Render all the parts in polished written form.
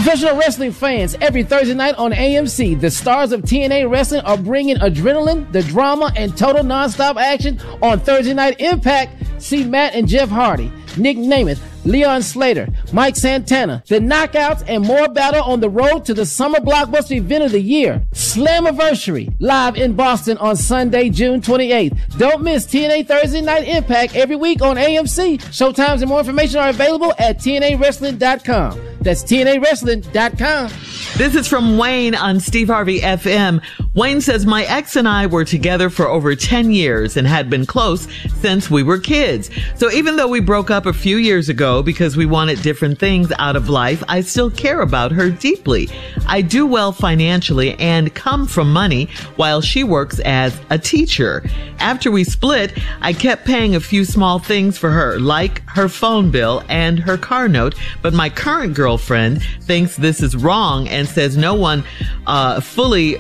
Professional wrestling fans, every Thursday night on AMC, the stars of TNA Wrestling are bringing adrenaline, the drama, and total nonstop action on Thursday Night Impact. See Matt and Jeff Hardy, Nick Namath, Leon Slater, Mike Santana, the Knockouts, and more battle on the road to the summer blockbuster event of the year, Slammiversary, live in Boston on Sunday, June 28th. Don't miss TNA Thursday Night Impact every week on AMC. Showtimes and more information are available at TNAWrestling.com. That's TNAWrestling.com. This is from Wayne on Steve Harvey FM. Wayne says, my ex and I were together for over 10 years and had been close since we were kids. So even though we broke up a few years ago because we wanted different things out of life, I still care about her deeply. I do well financially and come from money while she works as a teacher. After we split, I kept paying a few small things for her, like her phone bill and her car note, but my current girlfriend thinks this is wrong and says no one fully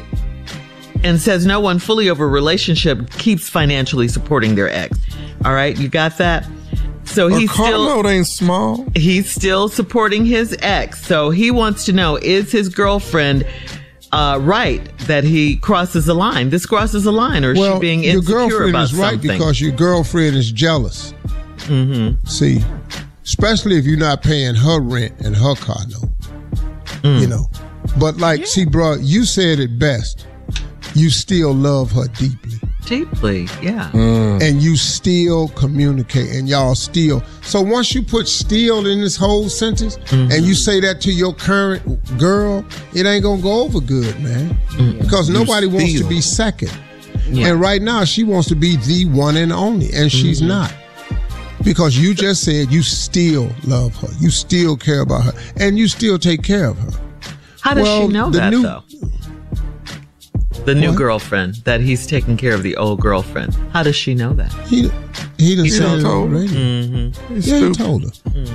over a relationship keeps financially supporting their ex. All right, you got that? So he's still note ain't small. He's still supporting his ex. So he wants to know, is his girlfriend right that he crosses a line? This crosses a line, or is she being insecure about something? Your girlfriend is right because your girlfriend is jealous. Mm-hmm. See, especially if you're not paying her rent and her car note. You know. But see, bro, you said it best. You still love her deeply. Deeply, yeah. And you still communicate, and y'all still. So once you put still in this whole sentence, and you say that to your current girl, it ain't gonna go over good, man. Because nobody wants to be second. Yeah. And right now, she wants to be the one and only, and she's not. Because you just said you still love her, you still care about her, and you still take care of her. How does she know that, though? The new girlfriend, that he's taking care of the old girlfriend. How does she know that? He done said it already. He told her.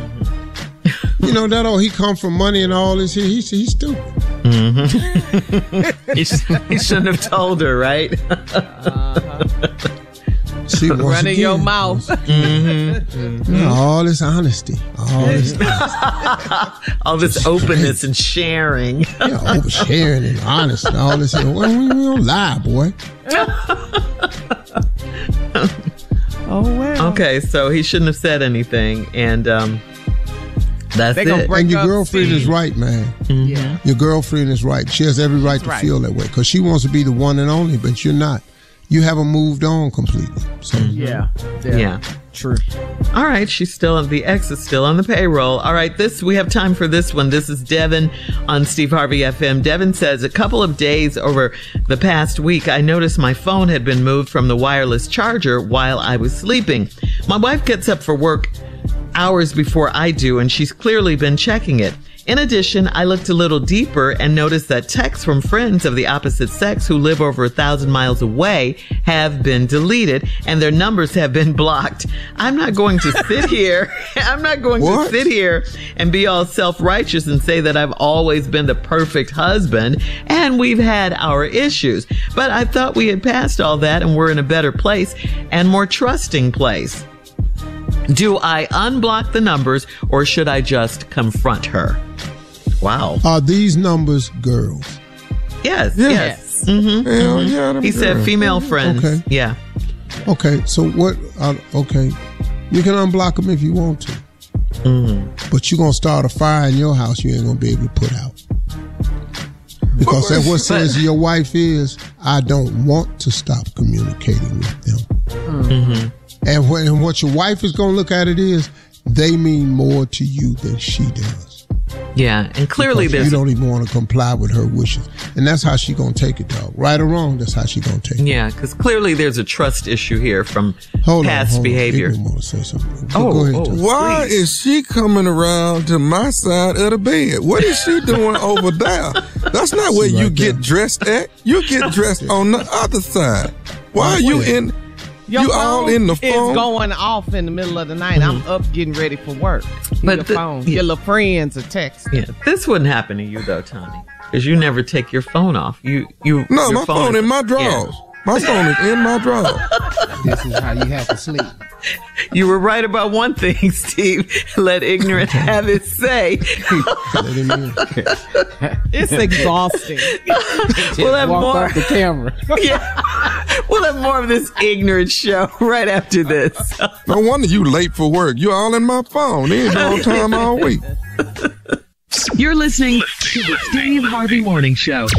You know that he come from money and all this here. He's stupid. He shouldn't have told her, right? See, running your mouth. All this honesty. All this openness and sharing. Sharing and honesty. All this. Well, we don't lie, boy. Oh, wow. Okay, so he shouldn't have said anything, and that's it. And your girlfriend is right, man. Yeah. Your girlfriend is right. She has every right to feel that way because she wants to be the one and only, but you're not. You haven't moved on completely. So yeah. True. All right, the ex is still on the payroll. All right, we have time for this one. This is Devin on Steve Harvey FM. Devin says, a couple of days over the past week, I noticed my phone had been moved from the wireless charger while I was sleeping. My wife gets up for work hours before I do, and she's clearly been checking it. In addition, I looked a little deeper and noticed that texts from friends of the opposite sex who live over 1,000 miles away have been deleted and their numbers have been blocked. I'm not going to sit here. To sit here and be all self-righteous and say that I've always been the perfect husband and we've had our issues. But I thought we had passed all that and we're in a better place and more trusting place. Do I unblock the numbers or should I just confront her? Wow. Are these numbers girls? Yes. Mm-hmm. Hell yeah, he said female friends. Okay. Yeah. Okay, so what? Okay. You can unblock them if you want to. But you're going to start a fire in your house you ain't going to be able to put out. Because that's what says your wife is, I don't want to stop communicating with them. And what your wife is going to look at it is, they mean more to you than she does. Yeah, and clearly you don't even want to comply with her wishes. And that's how she going to take it, dog. Right or wrong, that's how she going to take it. Yeah, because clearly there's a trust issue here from past behavior. People want to say something. Go ahead, why please. is she coming around to my side of the bed? What is she doing over there? That's not where you get dressed at. You get dressed on the other side. Why are you in... You all in the phone? It's going off in the middle of the night. I'm up getting ready for work. But your phone. Your little friends are texting. Yeah, this wouldn't happen to you though, Tommy, because you never take your phone off. My phone in my drawers. My phone is in my drawer. This is how you have to sleep. You were right about one thing, Steve. Let ignorant have its say. It's exhausting. We'll have Walk more. off the camera. Yeah. We'll have more of this ignorant show right after this. No wonder you late for work. You're all in my phone. They ain't been on time all week. You're listening to the Steve Harvey Morning Show.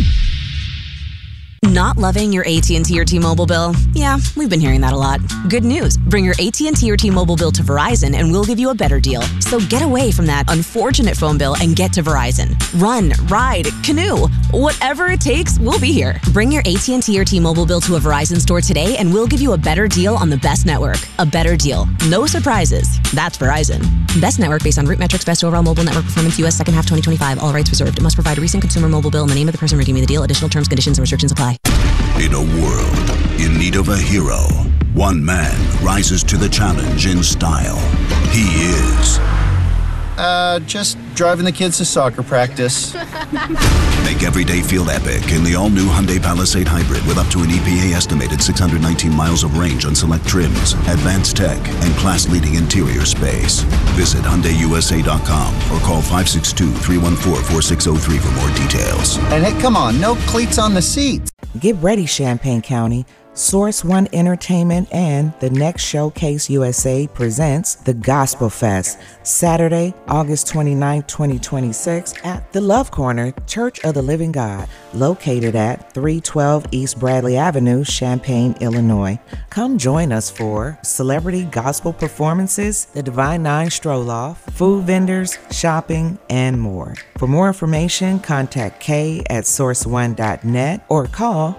Not loving your AT&T or T-Mobile bill? Yeah, we've been hearing that a lot. Good news. Bring your AT&T or T-Mobile bill to Verizon and we'll give you a better deal. So get away from that unfortunate phone bill and get to Verizon. Run, ride, canoe. Whatever it takes, we'll be here. Bring your AT&T or T-Mobile bill to a Verizon store today and we'll give you a better deal on the best network. A better deal. No surprises. That's Verizon. Best network based on root metrics, best overall mobile network performance, U.S. second half 2025. All rights reserved. It must provide a recent consumer mobile bill and the name of the person redeeming the deal. Additional terms, conditions, and restrictions apply. In a world in need of a hero, one man rises to the challenge in style. He is... just driving the kids to soccer practice. Make every day feel epic in the all-new Hyundai Palisade Hybrid with up to an EPA-estimated 619 miles of range on select trims, advanced tech, and class-leading interior space. Visit HyundaiUSA.com or call 562-314-4603 for more details. And hey, come on, no cleats on the seats. Get ready, Champaign County. Source One Entertainment and The Next Showcase USA presents the Gospel Fest, Saturday, August 29, 2026, at the Love Corner, Church of the Living God, located at 312 East Bradley Avenue, Champaign, Illinois. Come join us for celebrity gospel performances, the Divine Nine Stroll-Off, food vendors, shopping, and more. For more information, contact Kay at sourceone.net or call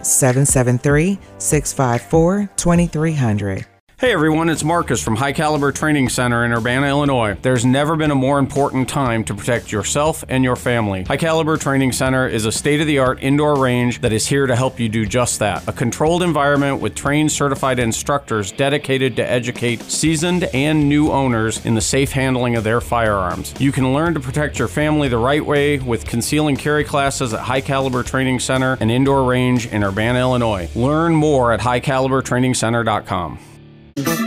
773-654-2300. Hey everyone, it's Marcus from High Caliber Training Center in Urbana, Illinois. There's never been a more important time to protect yourself and your family. High Caliber Training Center is a state-of-the-art indoor range that is here to help you do just that. A controlled environment with trained certified instructors dedicated to educate seasoned and new owners in the safe handling of their firearms. You can learn to protect your family the right way with conceal and carry classes at High Caliber Training Center and Indoor Range in Urbana, Illinois. Learn more at highcalibertrainingcenter.com.